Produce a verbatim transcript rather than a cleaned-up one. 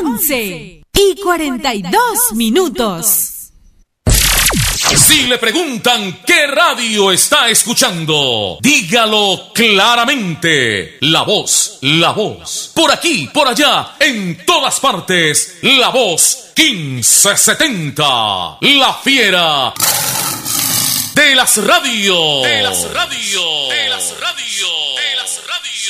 once y cuarenta y dos minutos. Si le preguntan qué radio está escuchando, dígalo claramente. La Voz, La Voz. Por aquí, por allá, en todas partes. La Voz quince setenta. La fiera de las radios. De las radios. De las radios. De las radios.